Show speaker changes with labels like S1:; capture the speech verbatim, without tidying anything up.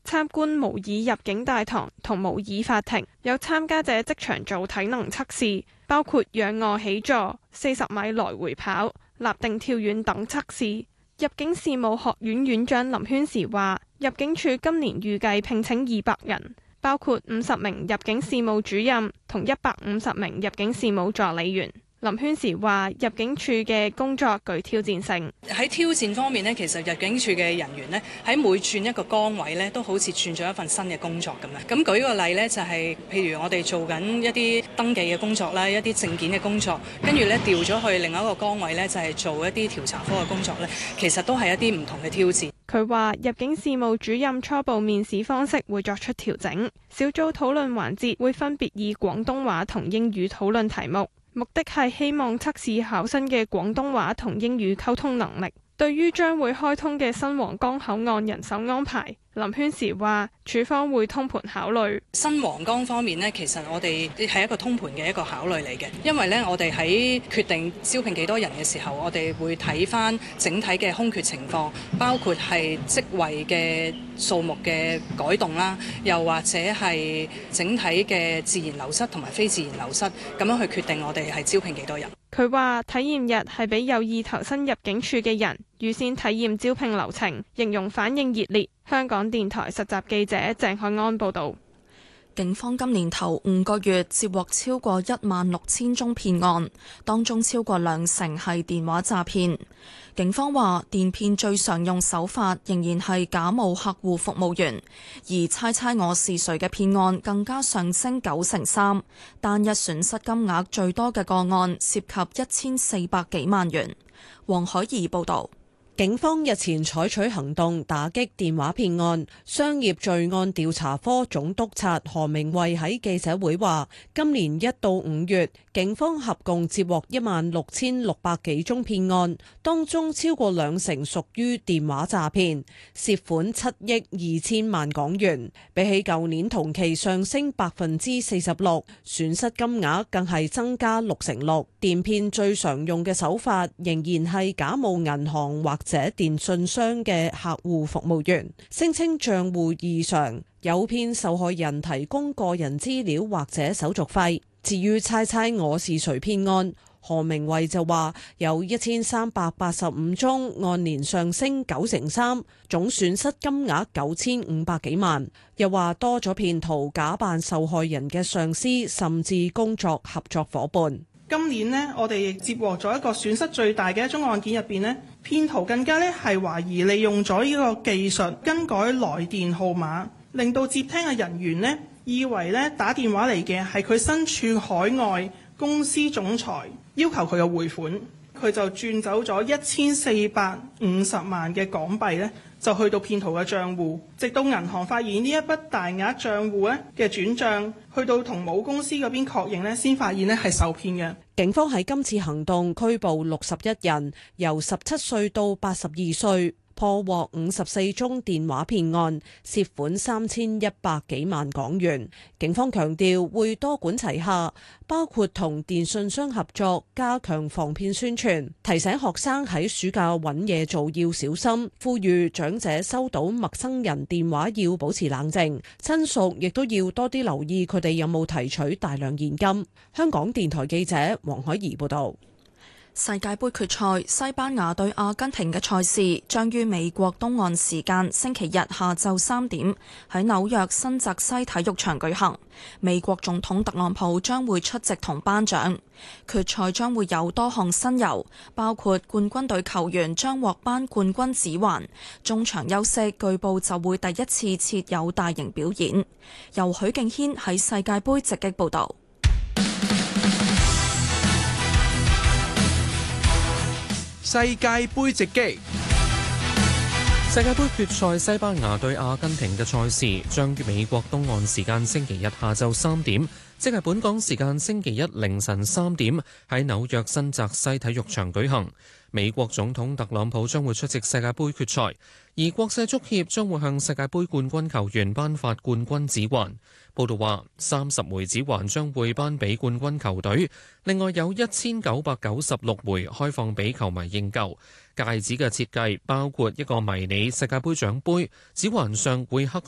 S1: 參觀模擬入境大堂同模擬法庭，有參加者即場做體能測試，包括仰臥起坐、四十米來回跑、立定跳遠等測試。入境事務學院院長林軒時話，入境處今年預計聘請二百人，包括五十名入境事務主任同一百五十名入境事務助理員。林軒時話，入境處嘅工作具挑戰性。
S2: 喺挑戰方面呢，其實入境處嘅人員呢，喺每轉一個崗位呢，都好似轉咗一份新嘅工作咁樣。咁舉個例呢，就係譬如我哋做緊一啲登記嘅工作啦，一啲證件嘅工作，跟住呢調咗去另一個崗位呢，就係做一啲調查科嘅工作呢，其實都係一啲唔同嘅挑戰。
S1: 佢話入境事務主任初步面試方式會作出調整，小組討論環節會分別以廣東話同英語討論題目。目的係希望測試考生嘅廣東話同英語溝通能力。對於將會開通嘅新皇崗口岸人手安排，林軒時話，處方會通盤考慮。
S2: 新皇崗方面呢，其實我哋係一個通盤嘅一個考慮嚟嘅，因為呢，我哋喺決定招聘幾多人嘅時候，我哋會睇返整體嘅空缺情況，包括係職位嘅數目嘅改動啦，又或者係整體嘅自然流失同埋非自然流失，咁樣去決定我哋係招聘幾多人。
S1: 佢話體驗日係俾有意投身入境處嘅人預先體驗招聘流程，形容反應熱烈。香港電台實習記者鄭海安報導。
S3: 警方今年頭五個月接獲超過一萬六千宗騙案，當中超過兩成係電話詐騙。警方話，電騙最常用手法仍然係假冒客戶服務員，而猜猜我是誰嘅騙案更加上升九成三，單日損失金額最多嘅個案涉及一千四百幾萬元。黃海怡報導。
S4: 警方日前採取行動打擊電話騙案，商業罪案調查科總督察何明慧喺記者會話，今年一到五月，警方合共接獲一萬六千六百幾宗騙案，當中超過兩成屬於電話詐騙，涉款七億二千萬港元，比起舊年同期上升百分之四十六，損失金額更係增加六成六。電騙最常用嘅手法仍然係假冒銀行或者電信商嘅客戶服務員，聲稱賬戶異常，誘騙受害人提供個人資料或者手續費。至於猜猜我是誰騙案，何明慧就話有一千三百八十五宗，按年上升九成三，總損失金額九千五百幾萬。又話多咗騙徒假扮受害人嘅上司，甚至工作合作夥伴。
S5: 今年呢，我哋亦接獲咗一個損失最大嘅一宗案件入邊呢，騙徒更加咧係懷疑利用咗呢個技術更改來電號碼，令到接聽嘅人員呢以為咧打電話嚟嘅係佢身處海外公司總裁，要求佢嘅匯款，佢就轉走咗一千四百五十萬嘅港幣咧，就去到騙徒嘅帳戶，直到銀行發現呢一筆大額帳戶咧嘅轉帳，去到同母公司嗰邊確認咧，先發現咧係受騙嘅。
S4: 警方喺今次行動拘捕六十一人，由十七歲到八十二歲。破獲五十四宗電話騙案，涉款三千一百幾萬港元。警方強調會多管齊下，包括同電信商合作，加強防騙宣傳，提醒學生喺暑假揾嘢做要小心，呼籲長者收到陌生人電話要保持冷靜，親屬亦都要多啲留意佢哋有冇提取大量現金。香港電台記者黃海怡報導。
S3: 世界盃決賽，西班牙對阿根廷嘅賽事將於美國東岸時間星期日下晝三點喺紐約新澤西體育場舉行。美國總統特朗普將會出席同頒獎。決賽將會有多項新猷，包括冠軍隊球員將獲頒冠軍指環，中場休息據報就會第一次設有大型表演。由許敬軒喺世界盃直擊報導。
S6: 世界盃直擊。世界盃決賽，西班牙對阿根廷嘅賽事將於美國東岸時間星期日下晝三點，即係本港時間星期一凌晨三點，喺紐約新澤西體育場舉行。美國總統特朗普將會出席世界盃決賽，而國際足協將會向世界盃冠軍球員頒發冠軍指環。報道話，三十枚指環將會頒俾冠軍球隊，另外有一千九百九十六枚開放俾球迷認購。戒指嘅設計包括一個迷你世界盃獎盃，指環上會刻